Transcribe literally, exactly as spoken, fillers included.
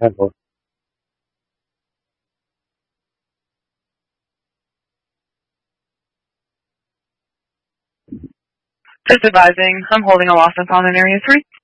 ten four. Just advising, I'm holding a lost and found in Area three.